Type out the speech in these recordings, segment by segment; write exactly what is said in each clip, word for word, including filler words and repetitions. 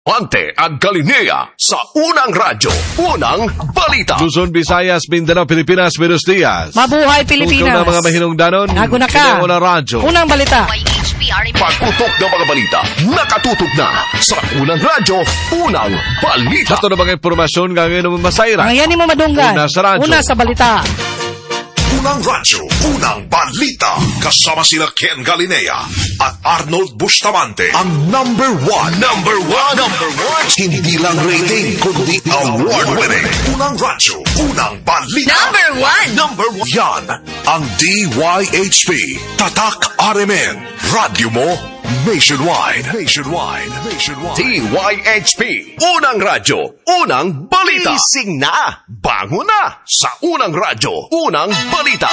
Ante ang Galinea sa Unang Radyo, Unang Balita. Luzon, Visayas, Mindanao, Pilipinas, Buenos Dias. Mabuhay Pilipinas. Tungkol na mga mahinungdanon. Nago na ka. Unang Radyo. Unang Balita. Pagputok ng mga balita, nakatutok na sa Unang Radyo, Unang Balita. Ito na mga impormasyon ngayon ng masayra. Ang yan mo madunggan. Una sa radyo. Una sa balita. Unang Radyo, Unang Balita. Kasama sila Ken Galinea at Arnold Bustamante. Ang number one. Number one. Number one. Hindi lang rating, kundi award-winning. Unang Radyo, Unang Balita. Number one. Number one. Yan ang D Y H P. Tatak R M N. Radyo mo nationwide. Nationwide. Nationwide. D Y H P. Unang Radyo, Unang Balita. Ising na. Bango na sa Unang Radyo, Unang Balita.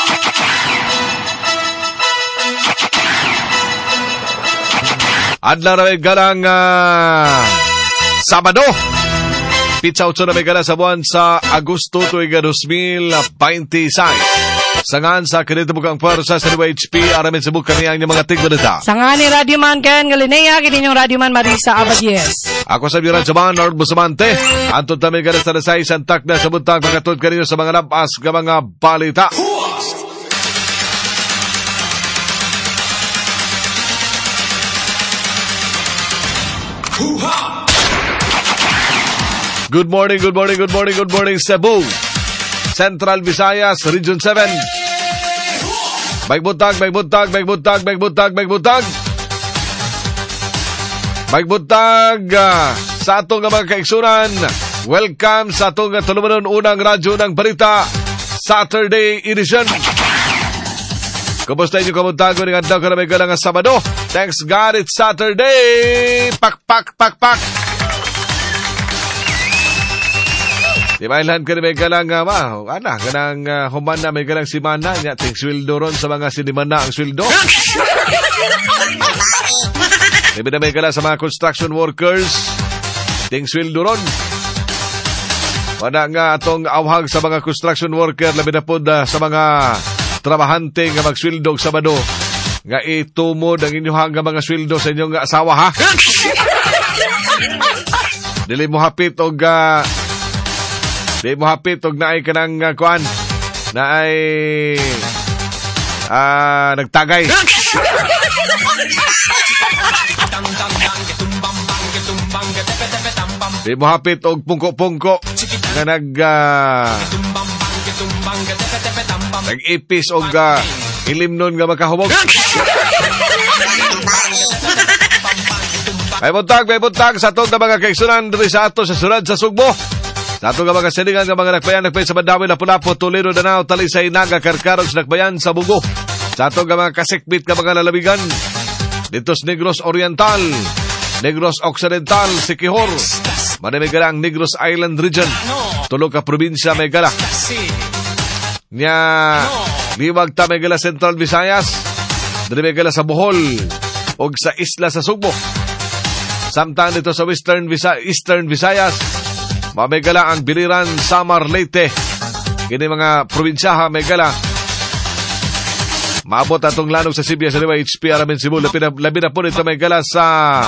Adla na may galang uh, Sabado. Pizza otso na may galang sa buwan sa Agosto tuig dos mil twenty-six. Sangan sa kinitubukang pwersa sa D Y H P aramin sa bukang niyang mga tigbalita. Sangan ni Radio Man Ken Galinea, kininyong Radio Man Marisa Abadies. Ako sa Biran Saban, Lord Bustamante. Antod na may galang sa nasay santak na sa buntang pagkatod kanino sa mga labas ng mga balita. Good morning, good morning, good morning, good morning, Cebu. Central Visayas, Region seven. Magbutag, magbutag, magbutag, magbutag, magbutag. Magbutag uh, sa atong mga kaigsunan. Welcome sa atong tulumanon unang radyo ng balita, Saturday edition. Kumusta inyo kamuntago ng andaw ka na may galang Sabado? Thanks God, it's Saturday. Pak, pak, pak, pak. Di ba ilan ka na may galang, uh, ma, ana, ganang uh, humana, may galang si Mana, niya, ting sweldo ron sa mga sinimana ang sweldo. Di ba na may galang sa mga construction workers, ting sweldo ron. Wala nga atong awhag sa mga construction worker, labi na po uh, sa mga trabahante nga magsweldo sa Sabado, nga itumod ang inyong mga sweldo sa inyong asawa, ha? Dili mo hapit og uh, Di mo hapit og naay kanang uh, kuan naay ah uh, nagtagay. Di mo hapit og pungko-pungko nga nag uh, nag-ipis og uh, ilimnon nga makahubog. May buntag, may buntag sa atong mga kaigsunan diri sa ato sa sulad sa Sugbo. Sa ato nga mga silingan nga mga nakbayan, nakbayan sa Mandawi, Lapu-Lapu, Toledo, Danao, Talisay, Naga, Karkarog, sa nakbayan sa Bugo. Sa ato nga mga kasikbit nga mga lalabigan, dito sa Negros Oriental, Negros Occidental, Siquijor, manimigala ang Negros Island Region, tulog ka probinsya may gala. Nya, liwag ta may gala Central Visayas, dili may gala sa Bohol, o sa isla sa Sugbo. Samtang dito sa Western Visa- Eastern Visayas, mamegala ang Biliran, Samar, Leyte. Kini mga probinsyaha megala. Maabot atong lanog sa Sibya sa D Y H P aramin Cebu. Labi na, labi na po nito megala sa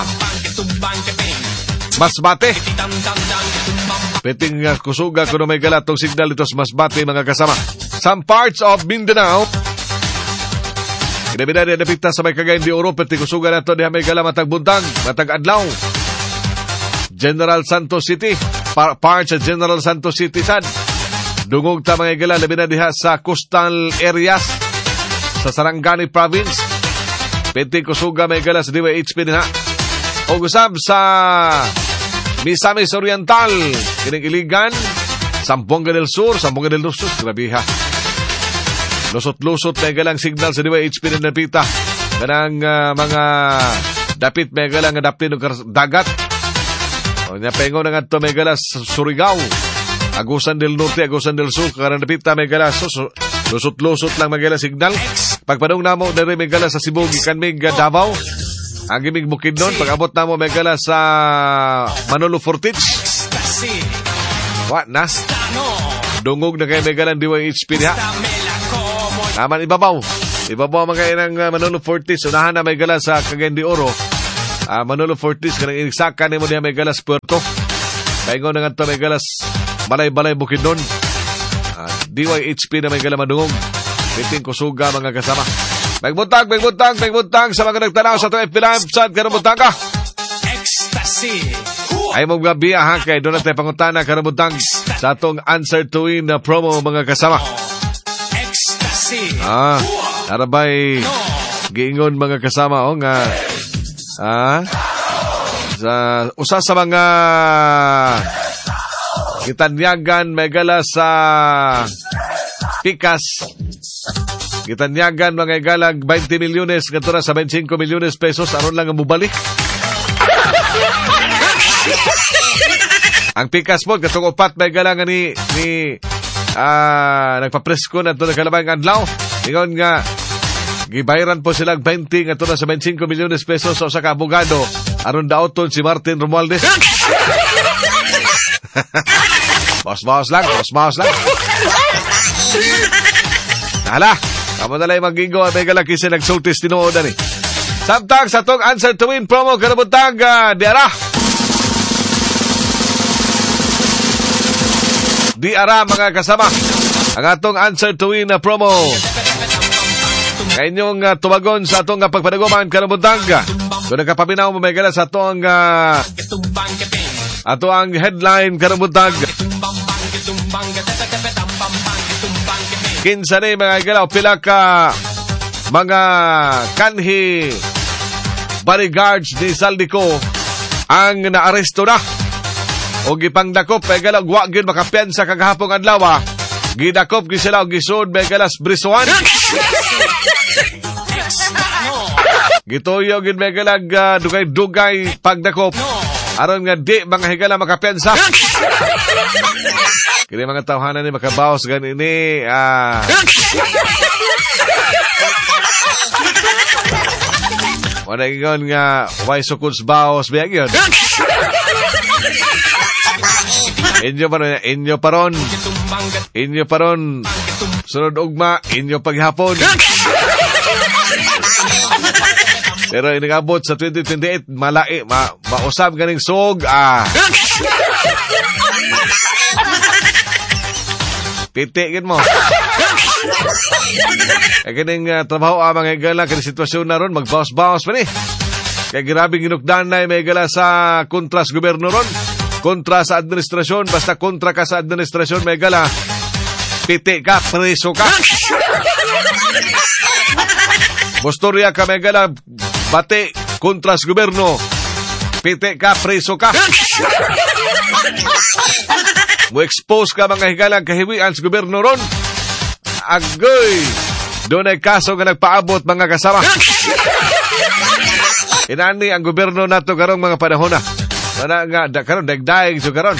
Masbate. Peting uh, kusuga kuno megala itong signal dito sa Masbate mga kasama. Some parts of Mindanao. Kinabina niya napita sa may Cagayan de Oro. Peting kusuga na ito niya megala matag buntag, matag adlaw. General Santos City. Parts sa General Santos City sad. Dungog ta mga igala labi na diha sa coastal areas sa Sarangani Province. Penti kusuga mga igala sa D Y H P diha. O gusab sa Misamis Oriental, kining Iligan, Zamboanga del Sur, Zamboanga del Sur, grabe ha. Lusot-lusot mga igalang signal sa D Y H P na napita. Kanang uh, mga dapit mga igalang adaptin ng dagat. O niya pengo na nga ito may galas Surigao, Agusan del Norte, Agusan del Sur, karanapita may galas so, lusot-lusot lang may galas signal. Pagpadong namo na rin may galas sa Cebu, gikan may Davao, ang gimig Bukidnon. Pag-abot namo may galas sa Manolo Fortich. What na? Dungog na kayo may galang D Y H P niya. Naman ibabaw. Ibabaw mga kayo ng uh, Manolo Fortich. Unahan na may galas sa Cagayan de Oro. Ah, Manolo Fortis, kanang inisaka ni mo niya may galas Puerto. Kaingon na nga ito may galas Balay-Balay Bukidnon. Ah, D Y H P na may galas Madungog. Piting Kusuga mga kasama. May buntag, may buntag, may buntag sa mga nagtanaw sa itong F B Live. Saan ka na buntag ka? Ecstasy. Ay mong gabi ha, kay doon natin pangutana ka na buntag sa itong Answer to Win na promo mga kasama. Ecstasy. Ah, narabay giingon mga kasama o nga ah, sa usa sa mga gitanyagan may gala sa Pikas. Gitanyagan mga galag twenty milyones katura sa twenty-five milyones pesos aron lang ang mubalik. Ang Pikas po katong upat may galang ni ni ah nagpapresko na to nakalabay ang adlaw. Ingon nga gibayaran po sila twenty katura sa twenty-five milyones pesos sa usa ka abogado aron daoton si Martin Romualdez. Boss-boss lang, boss-boss lang. Hala, kamo na lang mag-ingo at may galaki siya nagsultis tinoodan eh. Samtang sa tong Answer to Win promo kanabuntag uh, diara. Diara mga kasama. Ang atong Answer to Win na uh, promo. Kainyong uh, tumagon sa atong uh, pagpadaguman kanabuntag. Kung nagkapaminaw mo may gala sa atong uh, ato ang headline kanabuntag. Kinsa ni mga igalaw pila ka mga kanhi bodyguards ni Saldico ang naaresto na o gipangdakop may galaw wa gyud makapiyansa kagahapon adlaw gidakop gi sila og gisud may galas brisuan gituyo gid may galag uh, dugay-dugay pagdakop aron nga di mga higala makapiyansa. Kini mga tawhanan ni makabawas ganini ah. Wala ingon nga why sukuds bawas biya gyud. Inyo paron, inyo paron. Inyo paron. Sunod ugma, inyo paghapon. Pero inigabot sa twenty twenty-eight malai ma mausab ganing sug ah. Pitikin mo. Kaya kining uh, trabaho ang mga igala kaya sitwasyon na ron, magbawas-bawas pa ni. Kaya grabing ginukdan na may igala sa kontra sa gobyerno ron, kontra sa administrasyon, basta kontra ka sa administrasyon may igala, piti ka, preso ka. Bostorya ka may igala, bati, kontra sa gobyerno, piti ka, preso ka. Mo-expose ka mga higalang kahiwian sa gobyerno ron. Agoy! Doon ay kaso nga nagpaabot mga kasama. Inani ang gobyerno nato karong mga panahon na. Wala nga, da, karon dagdaig so karon.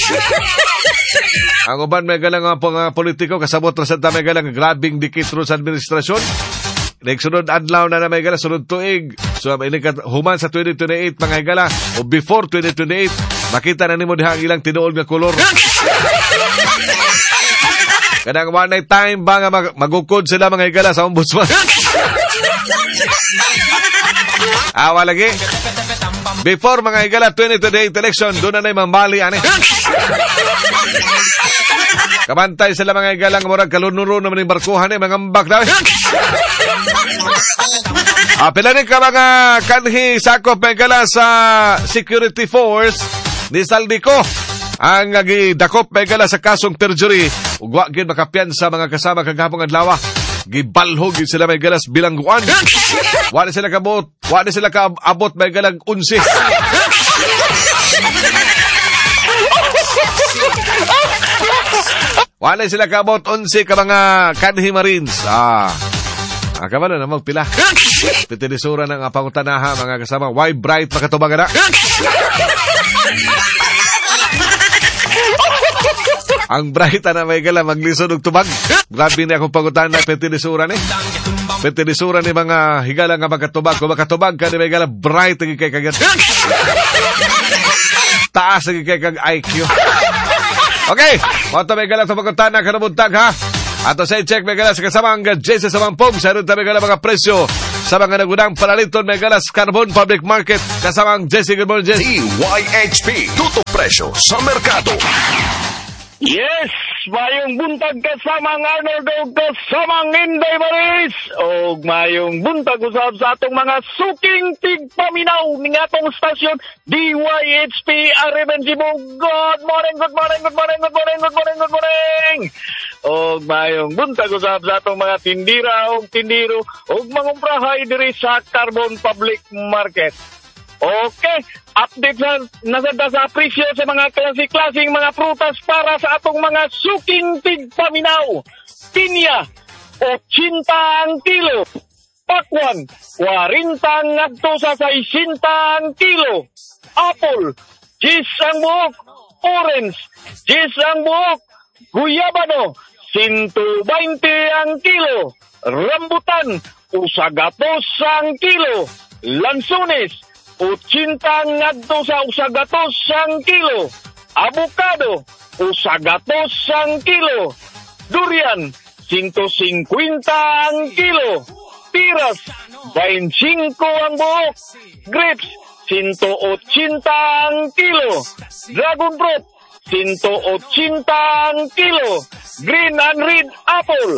Ang uban may galang mga, mga politiko kasabot ra sa may galang grabing dikit ron sa administrasyon. Nagsunod adlaw na na may gala, sunod tuig. So, human sa twenty twenty-eight mga higala o before twenty twenty-eight, makita na nimo diha ang ilang tinuod nga kolor. Kadang one night time ba nga mag- magukod sila mga higala sa ombudsman. Awa lagi. Before mga higala twenty twenty-eight election, doon na na mamali ani. Kabantay sila mga higala nga murag kalunuro naman yung barkuhan eh, mga mbak daw. Ah, pila rin ka mga kanhi sakop may gala sa security force ni Saldico ang gidakop may gala sa kasong perjury ug wa gyud makapiyansa mga kasama kagahapon adlaw gibalhog gid sila may galas bilangguan wa sila kabot wa sila kaabot may galag unsi wa sila kaabot unsi ka mga kanhi marines ah. Ah, kamano na magpila. Pitinisura ng pangutanaha mga kasama. Why bright makatubaga na? Ang bright na may gala maglisod og tubag. Grabe na akong pangutan na pitinisura ni. Pitinisura ni mga higala nga magkatubag. Kung magkatubag ka ni may gala bright ang kay kagad. Taas ang kay kag I Q. Okay, moto may gala sa pangutan na kanabuntag ha. Ato sa i-check may gala sa kasamang J C sa Mampong. Sa rin tabi gala mga presyo sa mga nagunang palaliton may galas Carbon Public Market kasamang Jesse. Good morning, Jesse. D Y H P, tutok presyo sa merkado. Yes! Mayong buntag kasamang Arnold o kasamang Inday Maris o mayong buntag usab sa atong mga suking tigpaminaw ng atong stasyon D Y H P R M N Cebu. Good morning, good morning, good morning, good morning, good morning, good morning! O mayong buntag usab sa atong mga tindira o tindiro o mangumprahay diri sa Carbon Public Market. Okay, update na nasada sa presyo sa mga klase-klaseng mga prutas para sa atong mga suking tigpaminaw. Pinya, eighty ang kilo. Pakwan, forty ngadto sa sixty ang kilo. Apple, ten ang buok. Orange, ten ang buok. Guyabano, one twenty ang kilo. Rambutan, usagatos ang kilo. Lansones, eighty ngadto sa usagatos ang kilo. Avocado, usagatos ang kilo. Durian, one fifty ang kilo. Piras, twenty-five ang buok. Grapes, one eighty ang kilo. Dragon fruit, one eighty ang kilo. Green and red apple,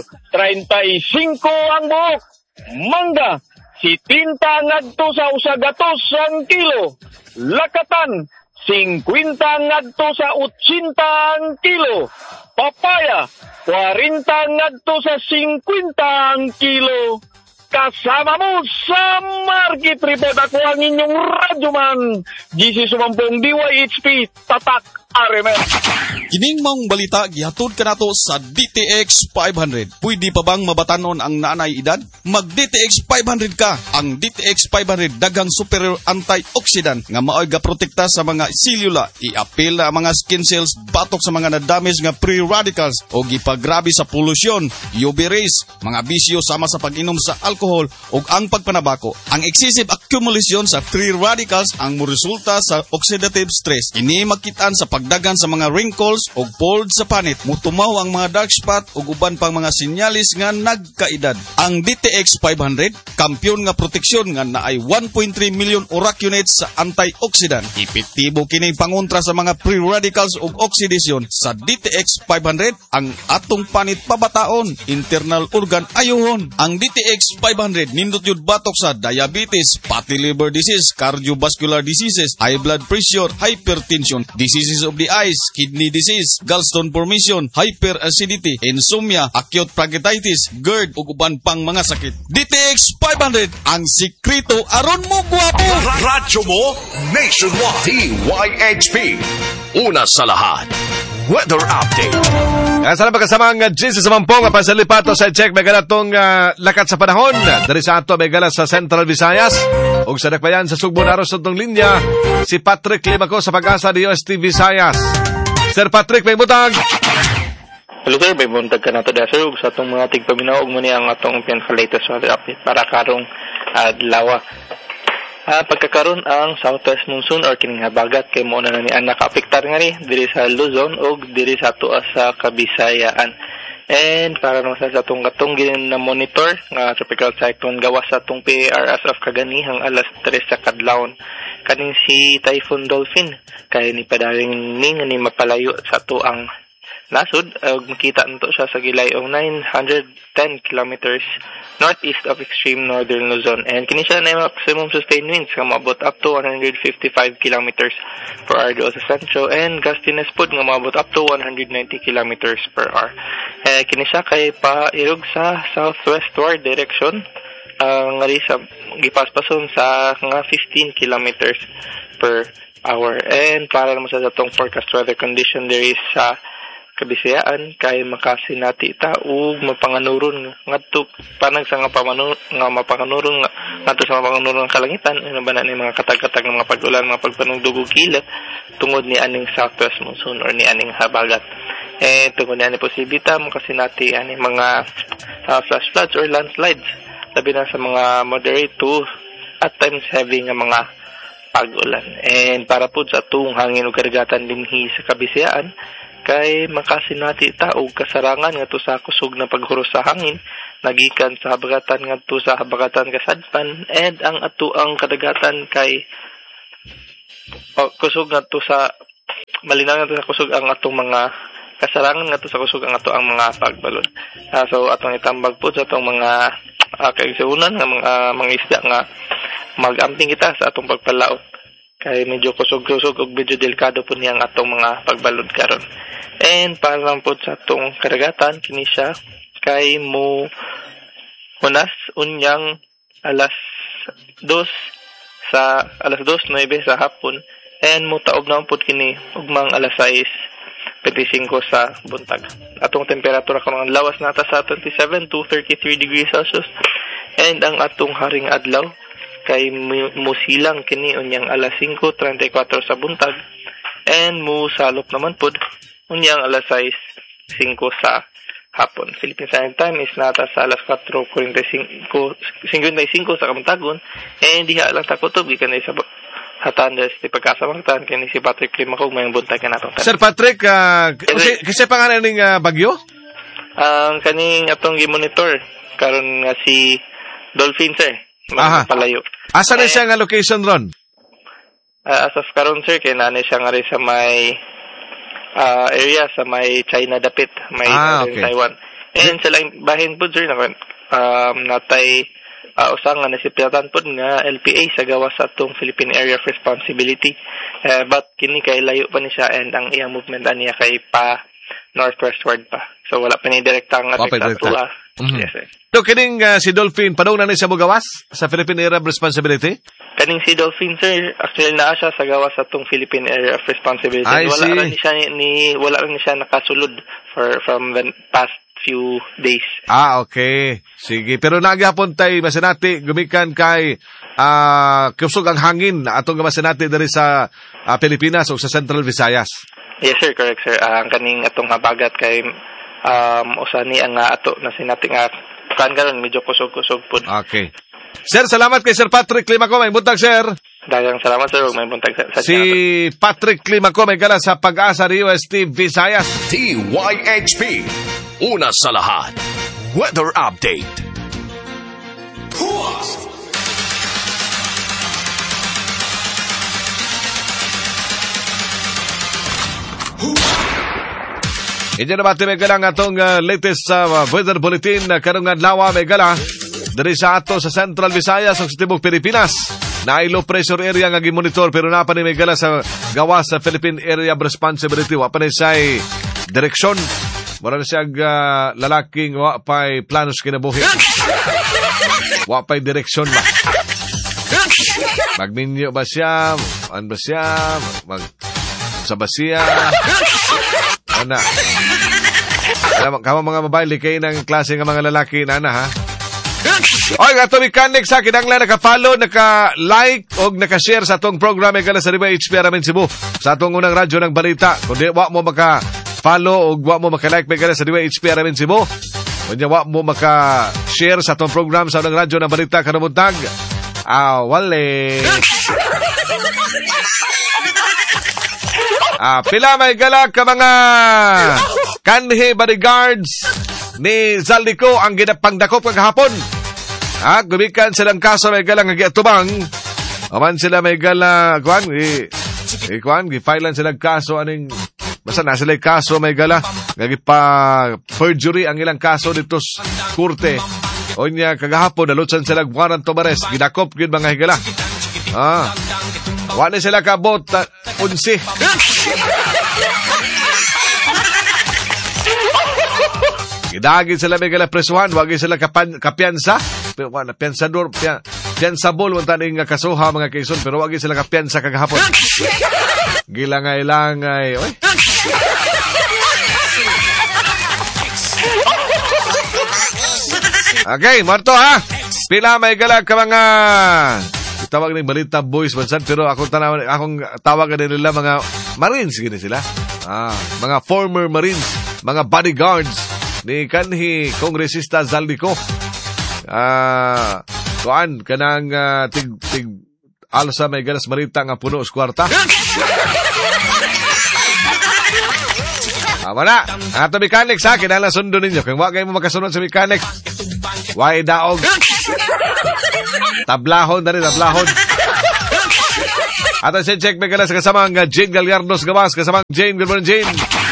thirty-five ang buok. Mangga, sitinta ngadto sa usagatos ang kilo. Lakatan, fifty ngadto sa eighty ang kilo. Papaya, forty ngadto sa fifty ang kilo. Kasama mo sa Market Report. Ako ang inyong radyoman, G C Sumampong D Y H P, Tatak R M N. Kining mong balita gihatod kanato sa D T X five hundred. Pwede pa bang mabatanon ang nanay edad? Mag D T X five hundred ka. Ang D T X five hundred daghang superior antioxidant nga maoy gaprotekta sa mga selula, i-apil ang mga skin cells, batok sa mga na-damage nga free radicals o gipagrabe sa polusyon, U V rays, mga bisyo sama sa pag-inom sa alcohol ug ang pagpanabako. Ang excessive accumulation sa free radicals ang moresulta sa oxidative stress. Ini makitaan sa pagdagan sa mga wrinkles ug fold sa panit, mutumaw ang mga dark spot ug uban pang mga sinyalis nga nagkaedad. Ang D T X five hundred, kampyon nga proteksyon nga naay one point three million urac units sa antioxidant. Epektibo kini pangontra sa mga free radicals ug oxidation. Sa D T X five hundred, ang atong panit pabataon, internal organ ayohon. Ang D T X five hundred nindot yud batok sa diabetes, fatty liver disease, cardiovascular diseases, high blood pressure, hypertension, diseases of the eyes, kidney disease, gallstone formation, hyperacidity, insomnia, acute pancreatitis, GERD ug uban pang mga sakit. D T X five hundred, ang sikreto aron mo gwapo. Radyo mo nationwide. D Y H P, una sa lahat. Weather update. Kasama pa kasama ang G C Sumampong pa sa lipato sa check may galatong uh, lakat sa panahon. Dari sa ato may galas sa Central Visayas ug sa dakbayan sa Sugbo naros sa tong linya si Patrick Limaco sa Pag-asa di U S T Visayas. Sir Patrick, may butang. Hello sir, may buntag ka na to da sir ug sa atong mga tigpaminaw ug muni ang atong pinaka-latest weather update para karong adlaw. Uh, pagkakaroon ang southwest monsoon or kining habagat kay mo na ni ang nakaapektar nga ni diri sa Luzon o diri sa tuwa sa Kabisayaan. And para naman sa atong katong ginin na monitor nga tropical cyclone gawas sa atong P A R as of kagani hang alas tres sa kadlawon kaning si Typhoon Dolphin kay ni padaling ni nga ni mapalayo sa tuang nasud ug uh, makita nito siya sa gilayong nine hundred ten kilometers northeast of extreme northern Luzon, and kini siya na maximum sustained winds nga maabot up to one hundred fifty-five kilometers per hour do sa sentro, and gustiness pod nga maabot up to one hundred ninety kilometers per hour. Eh kini siya kay pairog sa southwestward direction uh, nga sa gipaspason sa nga fifteen kilometers per hour. And para naman sa atong forecast weather condition there is sa uh, Kabisayaan kay makasinati ta ug mapanganuron ngadto panag sa nga pamanur nga mapanganuron nga ngadto sa mapanganuron kalangitan ano ba na ni mga katag-katag nga mga pag-ulan mga pagpanugdug og kilat tungod ni aning southwest monsoon or ni aning habagat. Eh tungod ni ani posibilita makasinati ani mga uh, flash floods or landslides labi na sa mga moderate to at times heavy nga mga pag-ulan. And para pud sa atong hangin ug karagatan dinhi sa Kabisayaan kay makasinati ta og kasarangan nga to sa kusog na paghuros sa hangin nagikan sa habagatan ngadto sa habagatan kasadpan, and ang ato ang kadagatan kay oh, kusog ngadto sa malinaw ngadto sa kusog ang atong mga kasarangan ngadto sa kusog ang ato ang mga pagbalod. Uh, so atong itambag po sa atong mga uh, kaigsuonan nga mga mga isda nga mag-amping kita sa atong pagpalaot. Kay medyo kusog-kusog ug medyo delikado po niyang atong mga pagbalod karon. And para lang po sa atong kadagatan kini siya kay mo hunas unyang alas dos sa alas dos nueve sa hapon, and mo taob na po kini ugmang alas sais twenty-five sa buntag. Atong temperatura karon lawas nata sa twenty-seven to thirty-three degrees Celsius, and ang atong haring adlaw kay musilang kini unyang alas cinco treinta-cuatro sa buntag, and musalop naman pod unyang alas sais cinco sa hapon. Philippine Standard Time is nata sa alas cuatro fifty-five sa kamuntagon, and diha lang ta kutob gikan sa hatan des ti pagkasamangtan kini si Patrick Climaco mayang buntag kanato. Sir Patrick, uh, kasi, kasi pangalan ning uh, bagyo? Ang uh, kaning atong gi-monitor karon nga si Dolphin sir. Aha. Palayo. Asa na siya nga location ron? Uh, asas karon sir kay nanay siya nga rin sa may uh, area sa may China dapit, may ah, okay. Taiwan. And sa lang bahin po sir nakon um natay uh, usang nga nasipyatan pod nga L P A sa gawas sa atong Philippine Area of Responsibility. Uh, but kini kay layo pa ni siya, and ang iyang movement aniya kay pa northwestward pa. So wala pa ni direktang apektado. Mm-hmm. Yes, sir. So, kining uh, si Dolphin, padong na ni siya mo gawas sa Philippine Area of Responsibility? Kaning si Dolphin, sir, actually naa siya sa gawas sa itong Philippine Area of Responsibility. I wala see. rin ni siya, ni, wala rin ni siya nakasulod for, from the past few days. Ah, okay. Sige. Pero nagahapon tayo, masinati, gumikan kay uh, kusog ang hangin atong masinati dari sa uh, Pilipinas o sa Central Visayas. Yes, sir. Correct, sir. Uh, ang kaning atong habagat kay um, usani ang uh, ato na sinati nga kan karon medyo kusog-kusog po. Okay. Sir, salamat kay Sir Patrick Climaco. May buntag, sir. Dagang salamat, sir. May buntag sa, sa si Patrick Climaco may gala sa Pag-asa U S T Visayas. T Y H P. Una sa lahat. Weather update. Idiyan na ba may gala nga itong uh, latest uh, weather bulletin na uh, karong adlaw may gala dari sa ato sa Central Visayas o sa Tibok Pilipinas na ay low pressure area nga gimonitor pero napa ni may gala sa gawas sa Philippine Area of Responsibility. Wa pa ni siya'y direksyon. Mura na siya'g uh, lalaking wa pa'y planos kinabuhi. Wa pa'y direksyon ba? Magminyo ba siya? Ano ba siya? Mag... Sa ba siya? Ana. Kamo mga babae, likay ng klase ng mga lalaki na ana, ha? Oy, gato mechanic sa kinanglan naka-follow, naka-like o naka-share sa atong program ay gala sa Riba H P Aramin Cebu. Sa atong unang radyo ng balita. Kung di, wa mo maka-follow o wa mo maka-like may gala sa Riba H P Aramin Cebu. Kung di, wa mo maka-share sa atong program sa unang radyo ng balita kanamuntag. Ah, wale. Ah, pila may gala ka mga kanhi bodyguards ni Zaldico ang ginapangdakop kagahapon. Ah, gumikan silang kaso may gala nga giatubang. Aman sila may gala, kuan, i, i kuan, gi-filean silang kaso aning basta na sila kaso may gala nga gipa perjury ang ilang kaso dito sa korte. Onya kagahapon nalutsan sila warrant to arrest, gidakop gyud mga higala. Ah. Wala sila kabot na unsi. Gidagin sila may gala presuhan, wagi sila kapan, kapiansa. Pero wala, piansador, pian, piansabol, wala taning kasuha mga kaison, pero wagi sila kapiansa kagahapon. Gilangay-langay. Oy. Okay, Marto ha. Pila may gala ka mga tawag ng balita boys bansan pero akong tanaw akong tawag na nila mga Marines gini sila. Ah, mga former Marines, mga bodyguards ni kanhi Kongresista Zaldico. Ah, kuan kanang uh, tig tig alsa may galas marita nga puno sa kwarta. Ah, wala. Ato mechanics ha, kinahanglan sundon ninyo. Kung wag kayo mo makasunod sa mechanics, Why daog? Tablahon na rin, tablahon. At si check may kala sa kasamang uh, Jane Gallardo sa gawas. Kasamang Jane, good morning Jane.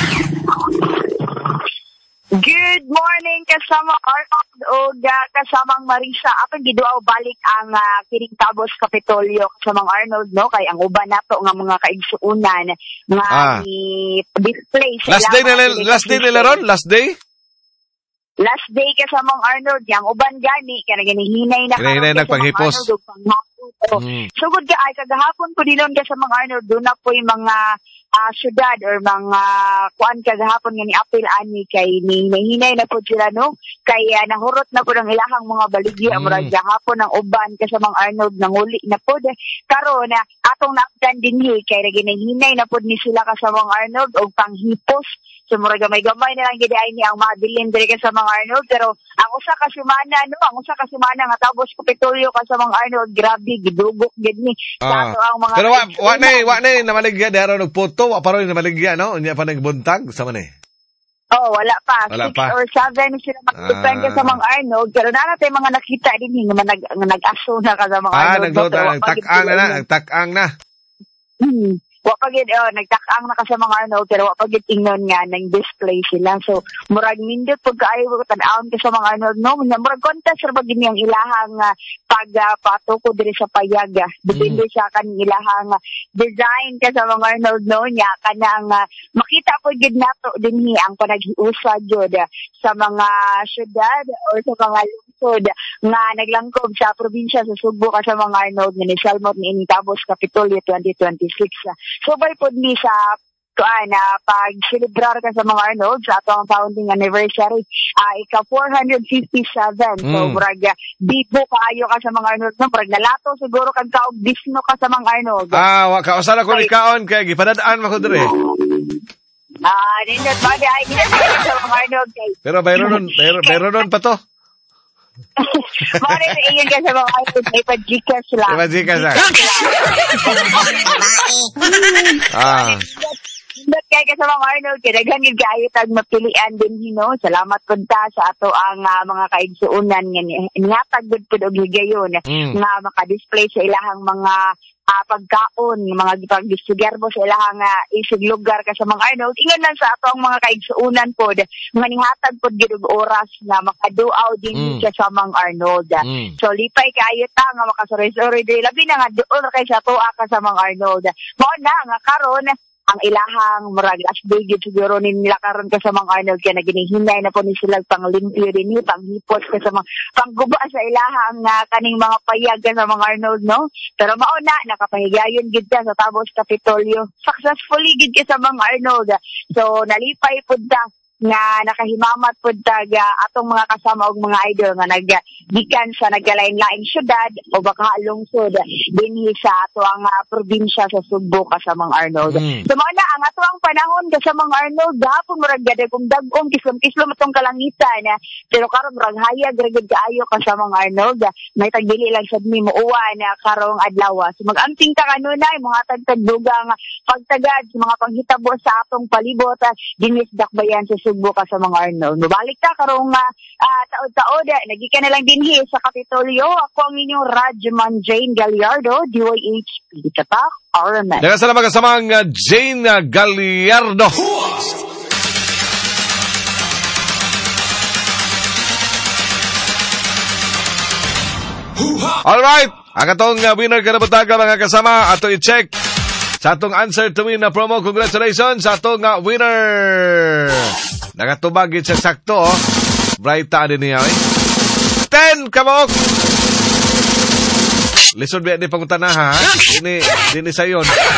Good morning kasama Arnold o uh, kasamang Marisa. Ako giduaw balik ang uh, kining Tabos Kapitolyo kasamang Arnold no kay ang uban nato nga mga kaigsuunan nga ah. i-display sa last day nila last day nila ron last day last day kasamang Arnold yang uban gani kana ginihinay na karon nagpanghipos. Hmm. Sugod ka ay kagahapon ko dinon kasamang Arnold do na po yung mga Uh, syudad or mga kuan kagahapon nga ni apil ani kay ni nahinay na po sila no kay uh, nahurot na po ng ilahang mga baligya mm. murag gahapon ang uban kasamang Arnold nanguli na po karon na uh, atong nakdan dinhi kay ginahinay na po ni sila kasamang Arnold og panghipos so murag gamay-gamay na lang gid ay ni ang mabilin diri kasamang Arnold pero ang usa ka semana no ang usa ka semana nga Tabos Kapitolyo kasamang Arnold grabe gidugok gid ni ah. sa ang mga pero wa wa nay wa nay namaligya daro og photo wa paron na maligya no unya pa nagbuntag sa man eh. Oh, wala pa. Wala Six pa. or seven sila mag-depend ah. sa mga Arnold. Pero na natin mga nakita din nga nag, nag-aso na ka sa mga ah, Arnold. Ah, nagtak-ang na na, nagtak-ang na. Hmm. Wa pa gid oh, nagtak-ang na ka sa mga Arnold pero wa pa gid tingnon nga nang display sila. So murag nindot pag kaayo ko tan-awon ka sa mga Arnold no, murag contest ra ba gid niyang ilahang uh, pag uh, patuko diri sa payaga. Depende mm. sa kan ilahang uh, design ka sa mga Arnold no nya kanang uh, makita po gid nato dinhi ang panaghiusa jud uh, sa mga syudad or sa mga lungsod nga naglangkob sa probinsya sa Sugbo ka sa mga Arnold nga ni Salmot ni Tabos Kapitolyo twenty twenty-six. Uh, So, by po ni sa kuan na uh, pag-celebrar ka sa mga Arnold sa atong founding anniversary, uh, ika four hundred fifty-seven. Mm. So, murag, uh, bibo kaayo ka sa mga Arnold. No? Murag, nalato siguro kang kaog disno ka sa mga Arnold. Ah, kausan ako ni kaon kay gipadadaan mo ko dire. Ah, nindot ba di ay nindot sa mga Arnold kay. Pero bayro nun, bayro, bayro nun pa to. Mare na iyon ka sa mga Arnold, may pa-Gcash lang. May pa-Gcash lang. Ah. But kaya ka sa mga Arnold, kinagang yung kayo tag mapilian din, you know. Salamat punta sa ato ang uh, mga kaigsuunan nga nihatag good po og higayon mm. nga maka-display sa ilahang mga uh, pagkaon, mga pag-distrigerbo sa ilahang uh, isig lugar ka sa mga Arnold. Ingon lang sa ato ang mga kaigsuunan po nga nihatag po gid og oras na makaduaw din mm. sa mga Arnold. Mm. So lipay kayo ta nga makasuri-suri di labi na nga doon kay sa tuwa ka sa mga Arnold. Mao na nga karon ang ilahang murag last day gid siguro nila karon ka sa mga Arnold kaya naginihinay na po ni sila panglimpyo din ni panghipot ka sa mga pangguba sa ilahang uh, kaning mga payag ka sa mga Arnold no pero mao na nakapahigayon gid ka sa Tabos Kapitolyo successfully gid ka sa mga Arnold so nalipay pud ta nga nakahimamat pud tag uh, atong mga kasama og mga idol nga naggikan sa nagalain-laing syudad o baka lungsod dinhi sa ato ang uh, probinsya sa Sugbo kasamang Arnold. Mm. So mao na ang ato ang panahon kasamang Arnold gahapon murag gade kung dag-ong kislom-kislom atong kalangitan uh, pero karon murag hayag ra gid kaayo kasamang Arnold uh, may tagdili lang sad mi muuwa na karong adlaw. So mag-amting ta kanunay mga tagtagdugang pagtagad sa mga panghitabo sa atong palibot uh, dinhi sa dakbayan sa Sugbo ka sa mga Arnold. Mabalik ta karong uh, uh, taod-taod. Nagikan na lang dinhi sa Kapitolyo. Ako ang inyong Radyoman Jane Gallardo, D Y H P. Katak, R M S. Daga salamat kasamang uh, Jane uh, Gallardo. Alright. Ang atong uh, winner kanabutaga mga kasama. Ato i-check sa atong answer to win na promo. Congratulations sa atong uh, winner. Nagatubagit sa sakto, oh. Brighta din niya, eh. Ten, kamok! Lisod biya di pangutana, ha? Dini, dini sayon.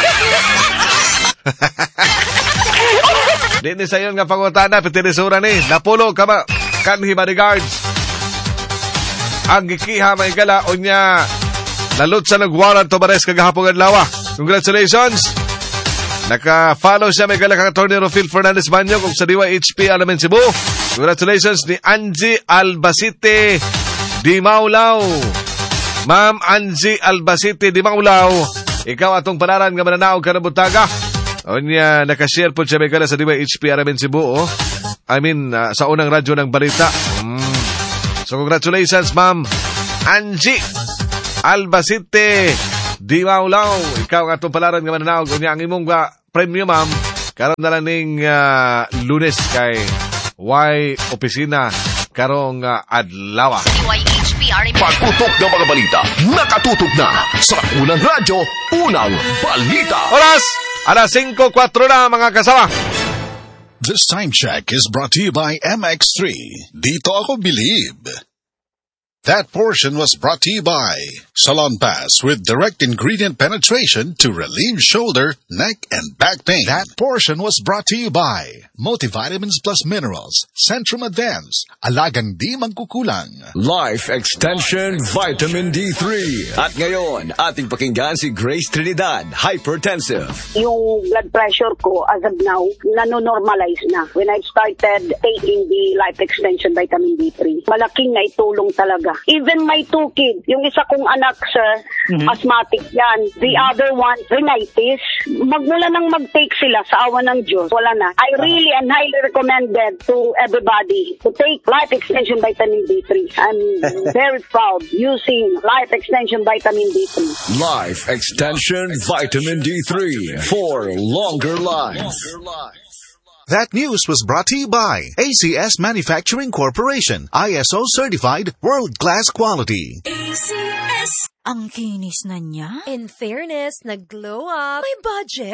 Dini sayon nga pangutana, pitinisura ni. Napulo, kama, kanhi bodyguards. Ang gikiha, may gala, o niya, nalut sa nagwaran to bares kagahapong adlaw. Congratulations! Naka-follow siya may galakang attorney Rofil Fernandez Banyo kung sa D Y H P Alamen Cebu. Congratulations ni Angie Albacete Di Maulaw. Ma'am Angie Albacete Di Maulaw, ikaw atong panaran nga mananaog ka na butaga. O niya, nakashare po siya may gala sa D Y H P Alamen Cebu. Oh. I mean, uh, sa unang radyo ng balita. Mm. So congratulations, Ma'am Angie Albacete Di Maulaw. Ikaw nga itong palaran nga mananaw. Kung ang imong uh, premium, ma'am, karon na lang ning uh, Lunes kay Y Opisina karong uh, adlaw. Pagputok ng mga balita, nakatutok na sa unang radyo, unang balita. Oras, alas singko kwatro na mga kasama. This time check is brought to you by M X three. Dito ako believe. That portion was brought to you by Salon Pass with direct ingredient penetration to relieve shoulder, neck, and back pain. That portion was brought to you by Multivitamins Plus Minerals, Centrum Advance, Alagang Di Mangkukulang. Life Extension Vitamin D three. At ngayon, ating pakinggan si Grace Trinidad, hypertensive. Yung blood pressure ko as of now, nanonormalize na. When I started taking the Life Extension Vitamin D three, malaking naitulong talaga. Even my two kids, yung isa kong anak, sir, mm-hmm. asthmatic yan. The mm-hmm. other one, rhinitis. Magmula nang mag-take sila sa awa ng Diyos, wala na. I really and highly recommended to everybody to take Life Extension Vitamin D three. I'm very proud using Life Extension Vitamin D three. Life Extension Vitamin D three for longer life. That news was brought to you by A C S Manufacturing Corporation, I S O certified, world-class quality. A C S. Ang kinis na niya. In fairness, nag-glow up. May budget.